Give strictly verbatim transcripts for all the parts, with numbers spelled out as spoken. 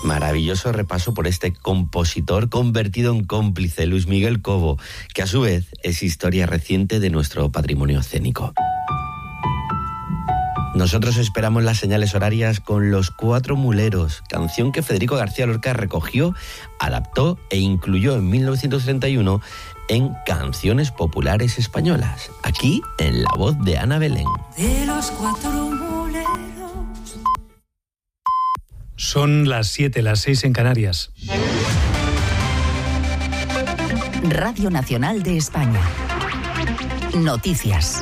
Maravilloso repaso por este compositor convertido en cómplice, Luis Miguel Cobo, que a su vez es historia reciente de nuestro patrimonio escénico. Nosotros esperamos las señales horarias con Los Cuatro Muleros, canción que Federico García Lorca recogió, adaptó e incluyó en mil novecientos treinta y uno en Canciones Populares Españolas, aquí en la voz de Ana Belén. De los cuatro muleros. Son las siete, las seis en Canarias. Radio Nacional de España. Noticias.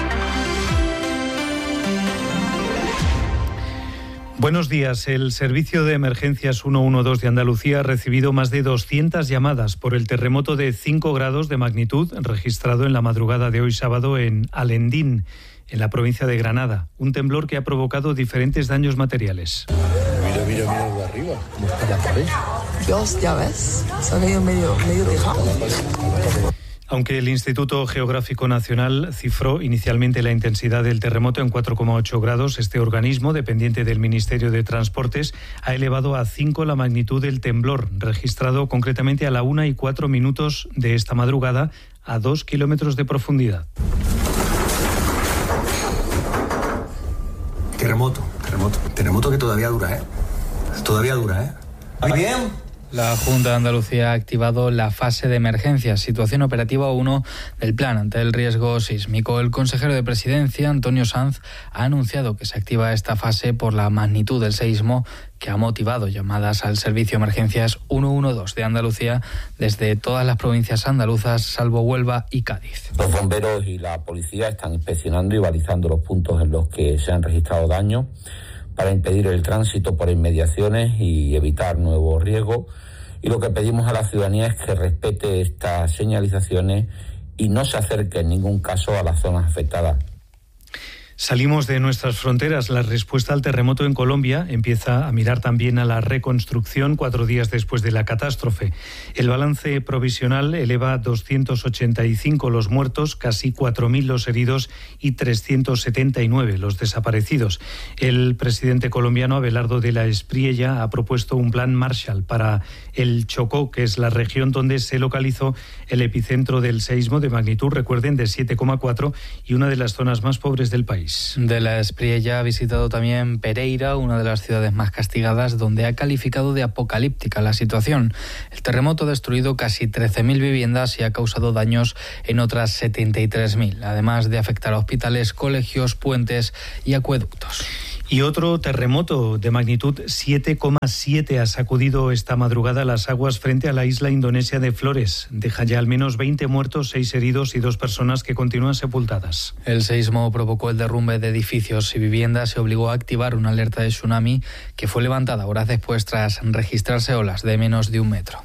Buenos días. El Servicio de Emergencias ciento doce de Andalucía ha recibido más de doscientas llamadas por el terremoto de cinco grados de magnitud registrado en la madrugada de hoy sábado en Alendín, en la provincia de Granada. Un temblor que ha provocado diferentes daños materiales. Mira, mira, mira de arriba, cómo está la pared. Dios, ya ves, se ha medio, medio, medio tejado. Aunque el Instituto Geográfico Nacional cifró inicialmente la intensidad del terremoto en cuatro coma ocho grados, este organismo, dependiente del Ministerio de Transportes, ha elevado a cinco la magnitud del temblor, registrado concretamente a la una y cuatro minutos de esta madrugada, a dos kilómetros de profundidad. Terremoto, terremoto, terremoto que todavía dura, ¿eh? Todavía dura, ¿eh? ¿Va bien? La Junta de Andalucía ha activado la fase de emergencia, situación operativa uno del plan ante el riesgo sísmico. El consejero de Presidencia, Antonio Sanz, ha anunciado que se activa esta fase por la magnitud del seísmo que ha motivado llamadas al Servicio de Emergencias ciento doce de Andalucía desde todas las provincias andaluzas, salvo Huelva y Cádiz. Los bomberos y la policía están inspeccionando y balizando los puntos en los que se han registrado daños para impedir el tránsito por inmediaciones y evitar nuevos riesgos. Y lo que pedimos a la ciudadanía es que respete estas señalizaciones y no se acerque en ningún caso a las zonas afectadas. Salimos de nuestras fronteras. La respuesta al terremoto en Colombia empieza a mirar también a la reconstrucción cuatro días después de la catástrofe. El balance provisional eleva a doscientos ochenta y cinco los muertos, casi cuatro mil los heridos y trescientos setenta y nueve los desaparecidos. El presidente colombiano Abelardo de la Espriella ha propuesto un plan Marshall para el Chocó, que es la región donde se localizó el epicentro del seísmo de magnitud, recuerden, de siete coma cuatro y una de las zonas más pobres del país. De la Espriella ha visitado también Pereira, una de las ciudades más castigadas, donde ha calificado de apocalíptica la situación. El terremoto ha destruido casi trece mil viviendas y ha causado daños en otras setenta y tres mil, además de afectar a hospitales, colegios, puentes y acueductos. Y otro terremoto de magnitud siete coma siete ha sacudido esta madrugada las aguas frente a la isla indonesia de Flores. Deja ya al menos veinte muertos, seis heridos y dos personas que continúan sepultadas. El seísmo provocó el derrumbe de edificios y viviendas y obligó a activar una alerta de tsunami que fue levantada horas después tras registrarse olas de menos de un metro.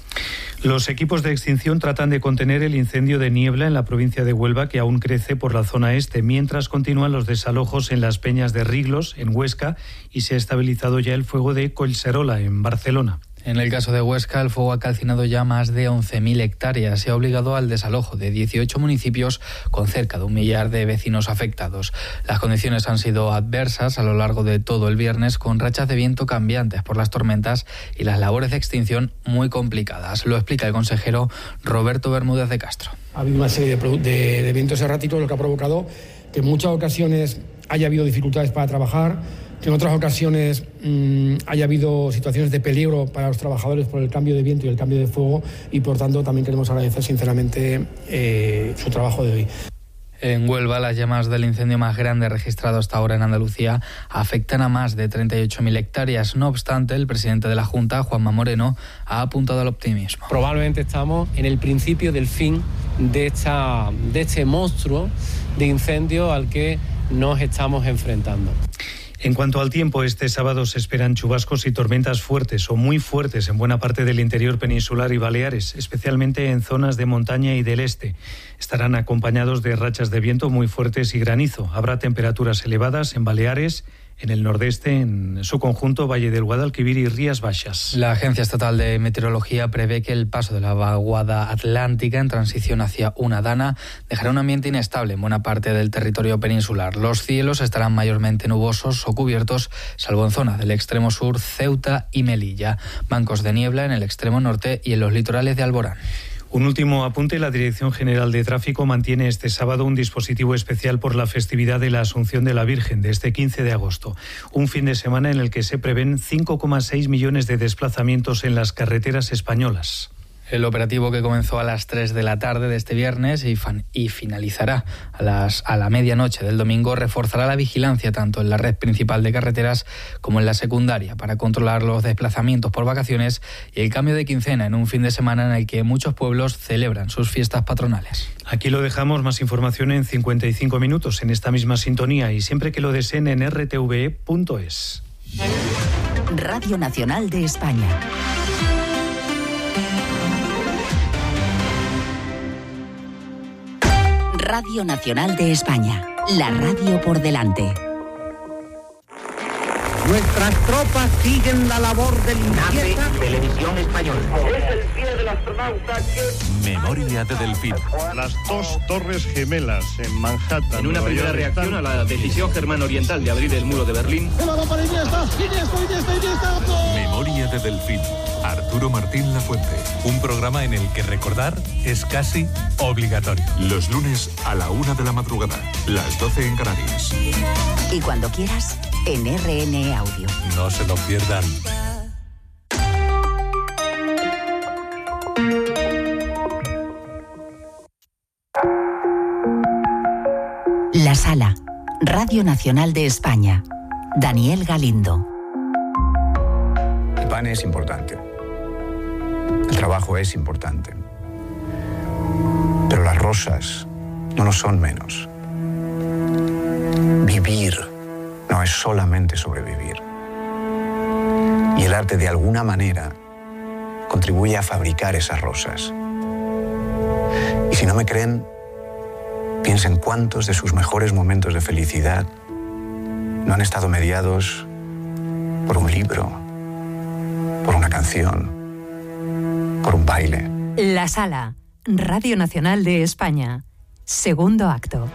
Los equipos de extinción tratan de contener el incendio de niebla en la provincia de Huelva, que aún crece por la zona este, mientras continúan los desalojos en las peñas de Riglos, en Huesca, y se ha estabilizado ya el fuego de Collserola, en Barcelona. En el caso de Huesca, el fuego ha calcinado ya más de once mil hectáreas y ha obligado al desalojo de dieciocho municipios con cerca de un millar de vecinos afectados. Las condiciones han sido adversas a lo largo de todo el viernes, con rachas de viento cambiantes por las tormentas y las labores de extinción muy complicadas. Lo explica el consejero Roberto Bermúdez de Castro. Ha habido una serie de, de, de vientos erráticos, lo que ha provocado que en muchas ocasiones haya habido dificultades para trabajar, que en otras ocasiones mmm, haya habido situaciones de peligro para los trabajadores por el cambio de viento y el cambio de fuego, y por tanto también queremos agradecer sinceramente eh, su trabajo de hoy. En Huelva, las llamas del incendio más grande registrado hasta ahora en Andalucía afectan a más de treinta y ocho mil hectáreas. No obstante, el presidente de la Junta, Juanma Moreno, ha apuntado al optimismo. Probablemente estamos en el principio del fin de, esta, de este monstruo de incendio al que nos estamos enfrentando. En cuanto al tiempo, este sábado se esperan chubascos y tormentas fuertes o muy fuertes en buena parte del interior peninsular y Baleares, especialmente en zonas de montaña y del este. Estarán acompañados de rachas de viento muy fuertes y granizo. Habrá temperaturas elevadas en Baleares, en el nordeste, en su conjunto, Valle del Guadalquivir y Rías Baixas. La Agencia Estatal de Meteorología prevé que el paso de la vaguada atlántica en transición hacia una dana dejará un ambiente inestable en buena parte del territorio peninsular. Los cielos estarán mayormente nubosos o cubiertos, salvo en zonas del extremo sur, Ceuta y Melilla. Bancos de niebla en el extremo norte y en los litorales de Alborán. Un último apunte, la Dirección General de Tráfico mantiene este sábado un dispositivo especial por la festividad de la Asunción de la Virgen de este quince de agosto. Un fin de semana en el que se prevén cinco coma seis millones de desplazamientos en las carreteras españolas. El operativo, que comenzó a las tres de la tarde de este viernes y, fan, y finalizará a, las, a la medianoche del domingo, reforzará la vigilancia tanto en la red principal de carreteras como en la secundaria para controlar los desplazamientos por vacaciones y el cambio de quincena en un fin de semana en el que muchos pueblos celebran sus fiestas patronales. Aquí lo dejamos, más información en cincuenta y cinco minutos en esta misma sintonía y siempre que lo deseen en r t v e punto es. Radio Nacional de España. Radio Nacional de España, la radio por delante. Nuestras tropas siguen la labor de limpieza. Televisión Española. Es el día del astronauta que... Memoria de Delfín. Las dos torres gemelas en Manhattan. En una primera reacción están... a la decisión germano-oriental de abrir el muro de Berlín. Memoria de Delfín. Arturo Martín Lafuente. Un programa en el que recordar es casi obligatorio. Los lunes a la una de la madrugada, las doce en Canarias. Y cuando quieras, en R N E Audio. No se lo pierdan. La Sala, Radio Nacional de España. Daniel Galindo. El pan es importante. El trabajo es importante. Pero las rosas no lo son menos. Vivir no es solamente sobrevivir. Y el arte, de alguna manera, contribuye a fabricar esas rosas. Y si no me creen, piensen cuántos de sus mejores momentos de felicidad no han estado mediados por un libro, por una canción, por un baile. La Sala, Radio Nacional de España. Segundo acto.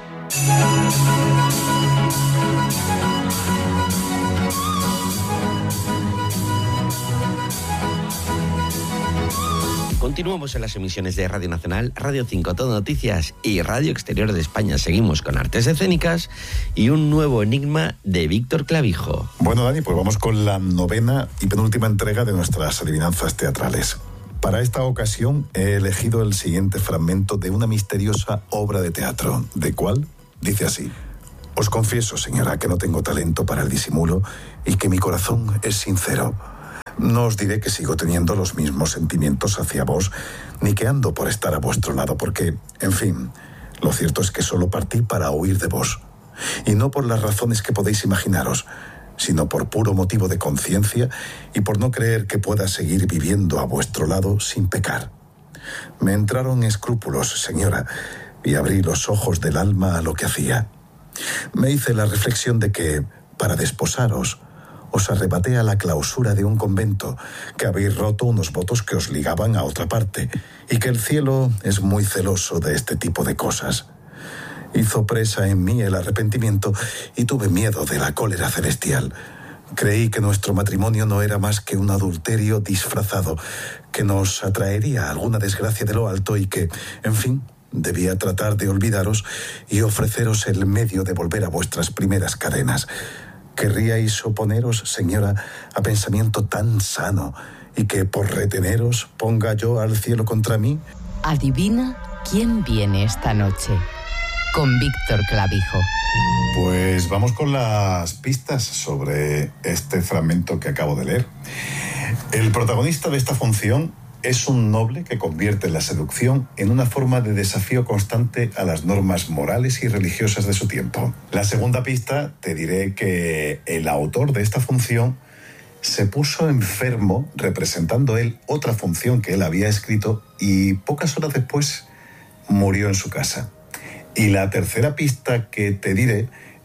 Continuamos en las emisiones de Radio Nacional, Radio cinco, Todo Noticias y Radio Exterior de España. Seguimos con artes escénicas y un nuevo enigma de Víctor Clavijo. Bueno, Dani, pues vamos con la novena y penúltima entrega de nuestras adivinanzas teatrales. Para esta ocasión he elegido el siguiente fragmento de una misteriosa obra de teatro. ¿De cuál? Dice así: os confieso, señora, que no tengo talento para el disimulo y que mi corazón es sincero. No os diré que sigo teniendo los mismos sentimientos hacia vos, ni que ando por estar a vuestro lado, porque, en fin, lo cierto es que solo partí para huir de vos. Y no por las razones que podéis imaginaros, sino por puro motivo de conciencia y por no creer que pueda seguir viviendo a vuestro lado sin pecar. Me entraron escrúpulos, señora, y abrí los ojos del alma a lo que hacía. Me hice la reflexión de que, para desposaros, os arrebaté a la clausura de un convento, que habéis roto unos votos que os ligaban a otra parte, y que el cielo es muy celoso de este tipo de cosas. Hizo presa en mí el arrepentimiento y tuve miedo de la cólera celestial. Creí que nuestro matrimonio no era más que un adulterio disfrazado, que nos atraería alguna desgracia de lo alto y que, en fin, debía tratar de olvidaros y ofreceros el medio de volver a vuestras primeras cadenas. ¿Querríais oponeros, señora, a pensamiento tan sano y que por reteneros ponga yo al cielo contra mí? Adivina quién viene esta noche. Con Víctor Clavijo. Pues vamos con las pistas sobre este fragmento que acabo de leer. El protagonista de esta función es un noble que convierte la seducción en una forma de desafío constante a las normas morales y religiosas de su tiempo. La segunda pista, te diré que el autor de esta función se puso enfermo representando él otra función que él había escrito y pocas horas después murió en su casa. Y la tercera pista que te diré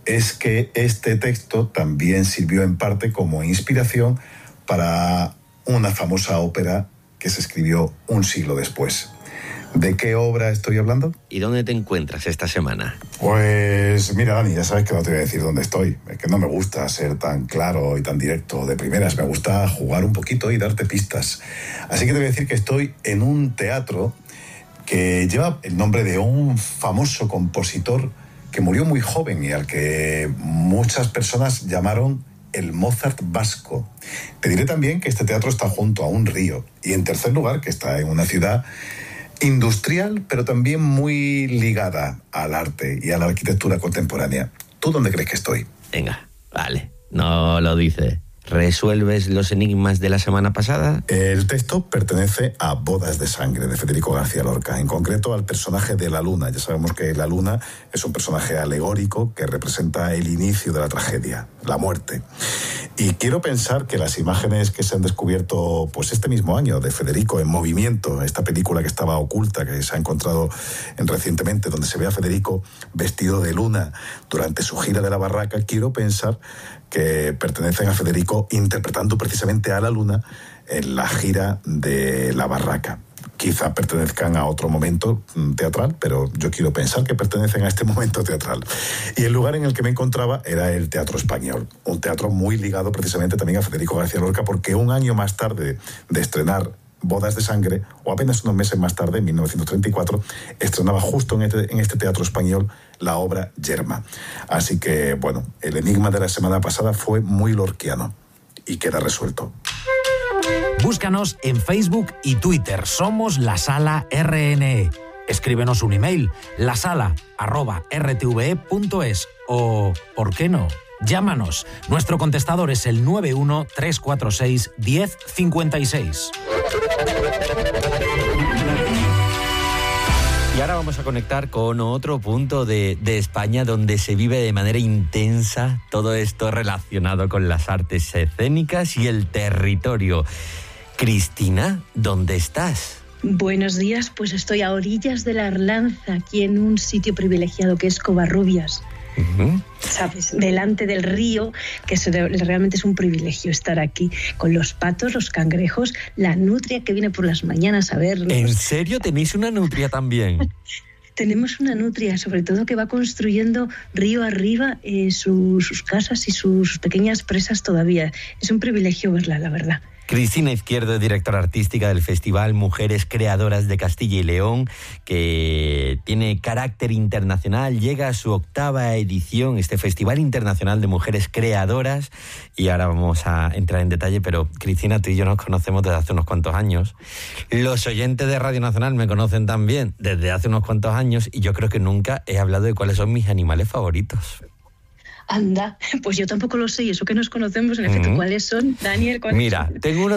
es que este texto también sirvió en parte como inspiración para una famosa ópera que se escribió un siglo después. ¿De qué obra estoy hablando? ¿Y dónde te encuentras esta semana? Pues mira, Dani, ya sabes que no te voy a decir dónde estoy. Es que no me gusta ser tan claro y tan directo de primeras. Me gusta jugar un poquito y darte pistas. Así que te voy a decir que estoy en un teatro que lleva el nombre de un famoso compositor que murió muy joven y al que muchas personas llamaron el Mozart vasco. Te diré también que este teatro está junto a un río y, en tercer lugar, que está en una ciudad industrial, pero también muy ligada al arte y a la arquitectura contemporánea. ¿Tú dónde crees que estoy? Venga, vale, no lo dice. ¿Resuelves los enigmas de la semana pasada? El texto pertenece a Bodas de Sangre, de Federico García Lorca, en concreto al personaje de la luna. Ya sabemos que la luna es un personaje alegórico que representa el inicio de la tragedia, la muerte. Y quiero pensar que las imágenes que se han descubierto pues este mismo año de Federico en movimiento, esta película que estaba oculta, que se ha encontrado recientemente, donde se ve a Federico vestido de luna durante su gira de la barraca, quiero pensar que pertenecen a Federico interpretando precisamente a la luna en la gira de la barraca. Quizá pertenezcan a otro momento teatral, pero yo quiero pensar que pertenecen a este momento teatral. Y el lugar en el que me encontraba era el Teatro Español, un teatro muy ligado precisamente también a Federico García Lorca, porque un año más tarde de estrenar Bodas de Sangre, o apenas unos meses más tarde, en mil novecientos treinta y cuatro, estrenaba justo en este, en este Teatro Español la obra Yerma. Así que, bueno, el enigma de la semana pasada fue muy lorquiano y queda resuelto. Búscanos en Facebook y Twitter. Somos La Sala R N E. Escríbenos un email, lasala arroba r t v e punto es, o, ¿por qué no?, llámanos. Nuestro contestador es el nueve uno tres cuatro seis uno cero cinco seis. Y ahora vamos a conectar con otro punto de, de España donde se vive de manera intensa todo esto relacionado con las artes escénicas y el territorio. Cristina, ¿dónde estás? Buenos días, pues estoy a orillas de la Arlanza, aquí en un sitio privilegiado que es Covarrubias. Uh-huh. ¿Sabes? Delante del río, que es, realmente es un privilegio estar aquí, con los patos, los cangrejos, la nutria que viene por las mañanas a verlos. ¿En serio tenéis una nutria también? Tenemos una nutria, sobre todo que va construyendo río arriba eh, su, sus casas y sus pequeñas presas todavía. Es un privilegio verla, la verdad. Cristina Izquierdo, directora artística del Festival Mujeres Creadoras de Castilla y León, que tiene carácter internacional, llega a su octava edición, este Festival Internacional de Mujeres Creadoras, y ahora vamos a entrar en detalle, pero Cristina, tú y yo nos conocemos desde hace unos cuantos años. Los oyentes de Radio Nacional me conocen también desde hace unos cuantos años, y yo creo que nunca he hablado de cuáles son mis animales favoritos. Anda, pues yo tampoco lo sé, y eso que nos conocemos, en efecto, uh-huh. ¿Cuáles son, Daniel? ¿Cuáles Mira, son? tengo una